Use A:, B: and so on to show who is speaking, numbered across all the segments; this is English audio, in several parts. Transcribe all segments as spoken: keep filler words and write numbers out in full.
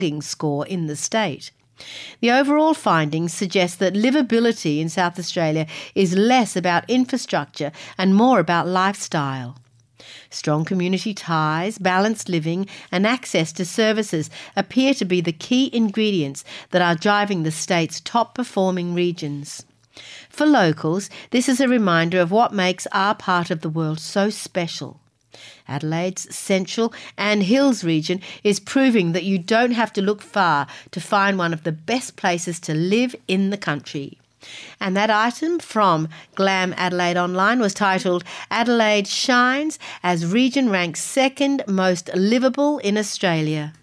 A: score in the state. The overall findings suggest that livability in South Australia is less about infrastructure and more about lifestyle. Strong community ties, balanced living and access to services appear to be the key ingredients that are driving the state's top-performing regions. For locals, this is a reminder of what makes our part of the world so special. Adelaide's Central and Hills region is proving that you don't have to look far to find one of the best places to live in the country. And that item from Glam Adelaide Online was titled Adelaide Shines as Region Ranked Second Most Livable in Australia.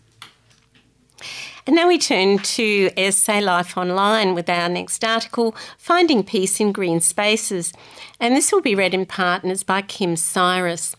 B: And now we turn to S A Life Online with our next article, Finding Peace in Green Spaces. And this will be read in partners by Kim Cyrus.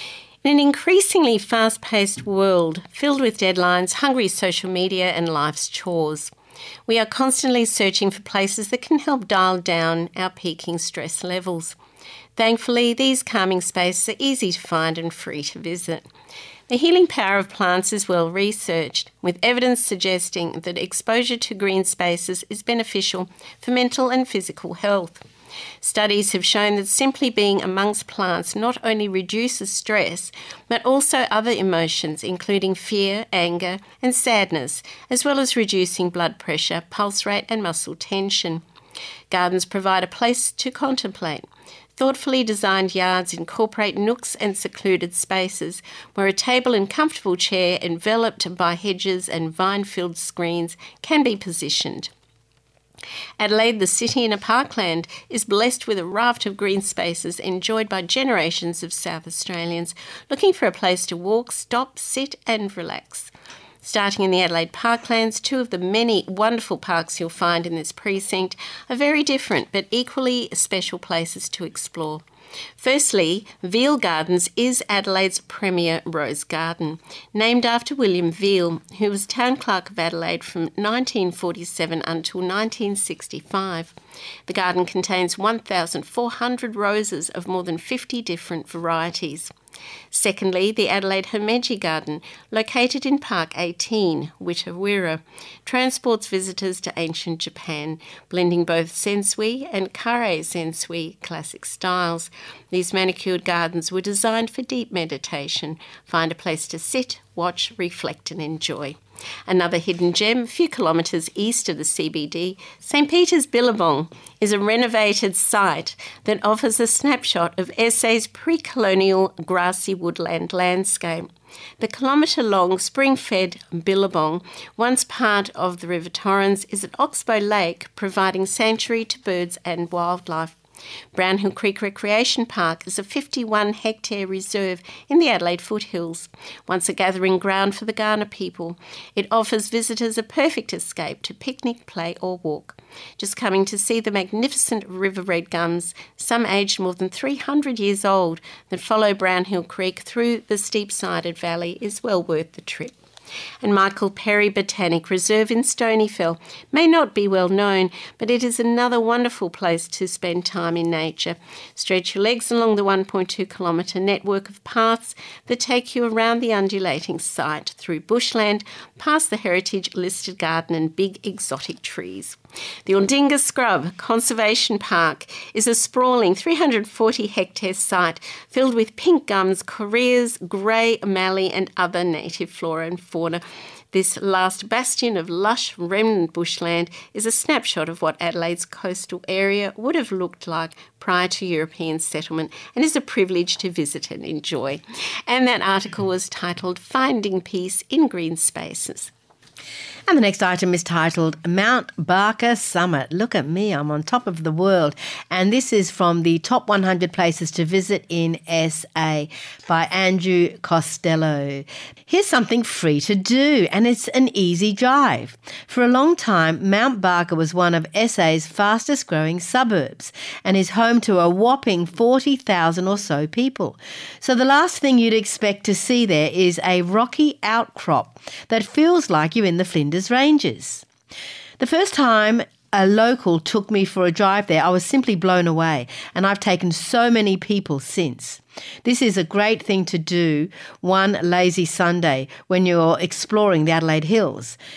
B: In an increasingly fast-paced world filled with deadlines, hungry social media and life's chores, we are constantly searching for places that can help dial down our peaking stress levels. Thankfully, these calming spaces are easy to find and free to visit. The healing power of plants is well researched, with evidence suggesting that exposure to green spaces is beneficial for mental and physical health. Studies have shown that simply being amongst plants not only reduces stress, but also other emotions, including fear, anger, and sadness, as well as reducing blood pressure, pulse rate, and muscle tension. Gardens provide a place to contemplate. Thoughtfully designed yards incorporate nooks and secluded spaces where a table and comfortable chair enveloped by hedges and vine-filled screens can be positioned. Adelaide, the city in a parkland, is blessed with a raft of green spaces enjoyed by generations of South Australians looking for a place to walk, stop, sit and relax. Starting in the Adelaide Parklands, two of the many wonderful parks you'll find in this precinct are very different but equally special places to explore. Firstly, Veal Gardens is Adelaide's premier rose garden, named after William Veal, who was Town Clerk of Adelaide from nineteen forty-seven until nineteen sixty-five. The garden contains one thousand four hundred roses of more than fifty different varieties. Secondly, the Adelaide Himeji Garden, located in Park eighteen, Witawira, transports visitors to ancient Japan, blending both Sensui and Kare Sensui classic styles. These manicured gardens were designed for deep meditation. Find a place to sit, watch, reflect and enjoy. Another hidden gem, a few kilometres east of the C B D, St Peter's Billabong is a renovated site that offers a snapshot of S A's pre-colonial grassy woodland landscape. The kilometre-long spring-fed Billabong, once part of the River Torrens, is at Oxbow Lake, providing sanctuary to birds and wildlife. Brownhill Creek Recreation Park is a fifty-one hectare reserve in the Adelaide foothills. Once a gathering ground for the Kaurna people, it offers visitors a perfect escape to picnic, play or walk. Just coming to see the magnificent river red gums, some aged more than three hundred years old, that follow Brownhill Creek through the steep-sided valley is well worth the trip. And Michael Perry Botanic Reserve in Stonyfell may not be well known, but it is another wonderful place to spend time in nature. Stretch your legs along the one point two kilometre network of paths that take you around the undulating site, through bushland, past the heritage listed garden and big exotic trees. The Undinga Scrub Conservation Park is a sprawling three hundred forty hectare site filled with pink gums, correas, grey mallee and other native flora and fauna. This last bastion of lush remnant bushland is a snapshot of what Adelaide's coastal area would have looked like prior to European settlement and is a privilege to visit and enjoy. And that article was titled Finding Peace in Green Spaces.
A: And the next item is titled Mount Barker Summit. Look at me, I'm on top of the world. And this is from the top one hundred places to visit in S A by Andrew Costello. Here's something free to do, and it's an easy drive. For a long time, Mount Barker was one of S A's fastest growing suburbs and is home to a whopping forty thousand or so people. So the last thing you'd expect to see there is a rocky outcrop that feels like you're in the Flinders Ranges. The first time a local took me for a drive there, I was simply blown away, and I've taken so many people since. This is a great thing to do one lazy Sunday when you're exploring the Adelaide Hills.